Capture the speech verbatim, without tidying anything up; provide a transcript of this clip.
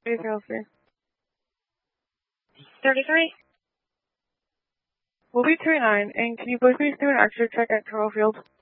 Anything else here? thirty-three. We'll be two nine, and can you please do an extra check at Turtle Field?